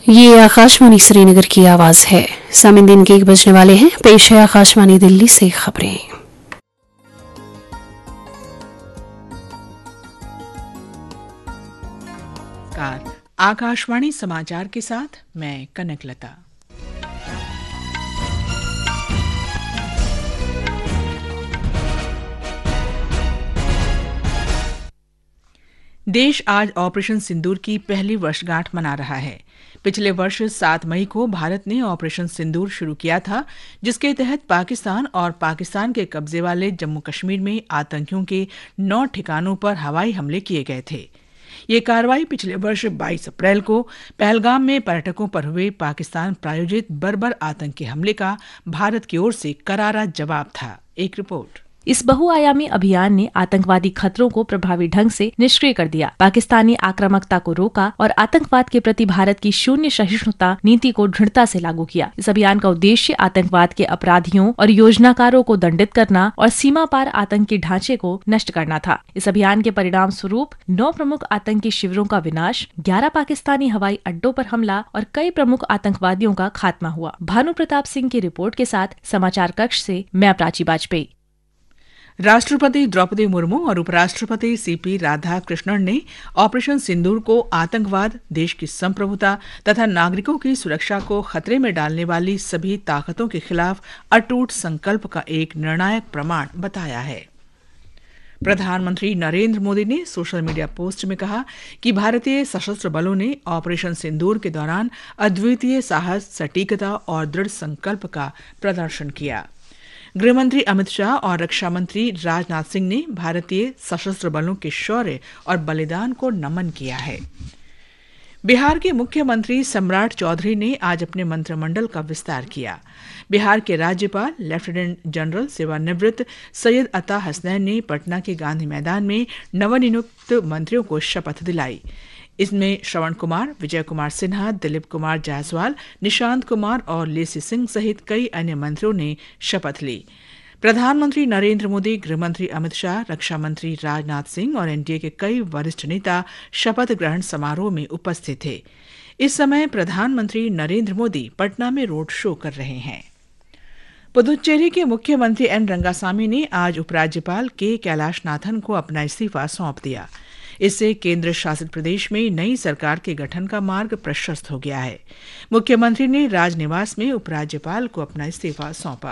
ये आकाशवाणी श्रीनगर की आवाज है। सामिन दिन के 1 बजने वाले हैं। पेश है आकाशवाणी दिल्ली से खबरें। आकाशवाणी समाचार के साथ मैं कनकलता। देश आज ऑपरेशन सिंदूर की पहली वर्षगांठ मना रहा है। पिछले वर्ष 7 मई को भारत ने ऑपरेशन सिंदूर शुरू किया था, जिसके तहत पाकिस्तान और पाकिस्तान के कब्जे वाले जम्मू कश्मीर में आतंकियों के 9 ठिकानों पर हवाई हमले किए गए थे। ये कार्रवाई पिछले वर्ष 22 अप्रैल को पहलगाम में पर्यटकों पर हुए पाकिस्तान प्रायोजित बर्बर आतंकी हमले का भारत की ओर से करारा जवाब था। एक रिपोर्ट। इस बहुआयामी अभियान ने आतंकवादी खतरों को प्रभावी ढंग से निष्क्रिय कर दिया, पाकिस्तानी आक्रामकता को रोका और आतंकवाद के प्रति भारत की शून्य सहिष्णुता नीति को दृढ़ता से लागू किया। इस अभियान का उद्देश्य आतंकवाद के अपराधियों और योजनाकारों को दंडित करना और सीमा पार आतंकी ढांचे को नष्ट करना था। इस अभियान के परिणाम स्वरूप 9 प्रमुख आतंकी शिविरों का विनाश, 11 पाकिस्तानी हवाई अड्डों पर हमला और कई प्रमुख आतंकवादियों का खात्मा हुआ। भानु प्रताप सिंह की रिपोर्ट के साथ समाचार कक्ष से मैं प्राची वाजपेयी। राष्ट्रपति द्रौपदी मुर्मू और उपराष्ट्रपति सीपी राधाकृष्णन ने ऑपरेशन सिंदूर को आतंकवाद, देश की संप्रभुता तथा नागरिकों की सुरक्षा को खतरे में डालने वाली सभी ताकतों के खिलाफ अटूट संकल्प का एक निर्णायक प्रमाण बताया है। प्रधानमंत्री नरेंद्र मोदी ने सोशल मीडिया पोस्ट में कहा कि भारतीय सशस्त्र बलों ने ऑपरेशन सिंदूर के दौरान अद्वितीय साहस, सटीकता और दृढ़ संकल्प का प्रदर्शन किया। गृहमंत्री अमित शाह और रक्षा मंत्री राजनाथ सिंह ने भारतीय सशस्त्र बलों के शौर्य और बलिदान को नमन किया है। बिहार के मुख्यमंत्री सम्राट चौधरी ने आज अपने मंत्रिमंडल का विस्तार किया। बिहार के राज्यपाल लेफ्टिनेंट जनरल सेवानिवृत्त सैयद अता हसनैन ने पटना के गांधी मैदान में नवनियुक्त मंत्रियों को शपथ दिलाई। इसमें श्रवण कुमार, विजय कुमार सिन्हा, दिलीप कुमार जायसवाल, निशांत कुमार और लेसी सिंह सहित कई अन्य मंत्रियों ने शपथ ली। प्रधानमंत्री नरेंद्र मोदी, गृहमंत्री अमित शाह, रक्षा मंत्री राजनाथ सिंह और एनडीए के कई वरिष्ठ नेता शपथ ग्रहण समारोह में उपस्थित थे। इस समय प्रधानमंत्री नरेंद्र मोदी पटना में रोड शो कर रहे हैं। पुदुचेरी के मुख्यमंत्री एन रंगासामी ने आज उपराज्यपाल के कैलाशनाथन को अपना इस्तीफा सौंप दिया। इससे केंद्र शासित प्रदेश में नई सरकार के गठन का मार्ग प्रशस्त हो गया है। मुख्यमंत्री ने राजनिवास में उपराज्यपाल को अपना इस्तीफा सौंपा।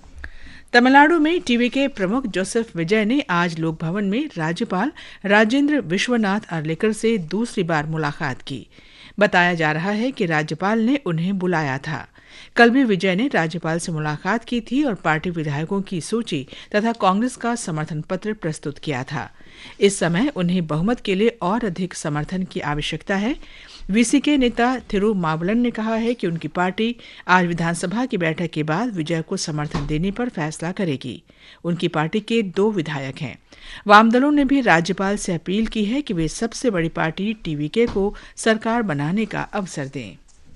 तमिलनाडु में टीवी के प्रमुख जोसेफ विजय ने आज लोक भवन में राज्यपाल राजेंद्र विश्वनाथ अर्लेकर से दूसरी बार मुलाकात की। बताया जा रहा है कि राज्यपाल ने उन्हें बुलाया था। कल भी विजय ने राज्यपाल से मुलाकात की थी और पार्टी विधायकों की सूची तथा कांग्रेस का समर्थन पत्र प्रस्तुत किया था। इस समय उन्हें बहुमत के लिए और अधिक समर्थन की आवश्यकता है। वीसीके नेता थिरुमावलन ने कहा है कि उनकी पार्टी आज विधानसभा की बैठक के बाद विजय को समर्थन देने पर फैसला करेगी। उनकी पार्टी के 2 विधायक हैं। वामदलों ने भी राज्यपाल से अपील की है कि वे सबसे बड़ी पार्टी टीवीके को सरकार बनाने का अवसर दें।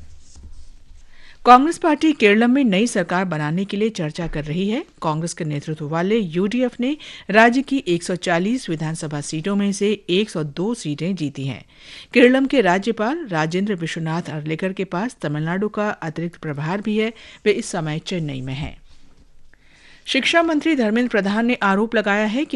कांग्रेस पार्टी केरल में नई सरकार बनाने के लिए चर्चा कर रही है। कांग्रेस के नेतृत्व वाले यूडीएफ ने राज्य की 140 विधानसभा सीटों में से 102 सीटें जीती हैं। केरल के राज्यपाल राजेंद्र विश्वनाथ अर्लेकर के पास तमिलनाडु का अतिरिक्त प्रभार भी है। वे इस समय चेन्नई में हैं। शिक्षा मंत्री धर्मेंद्र प्रधान ने आरोप लगाया है कि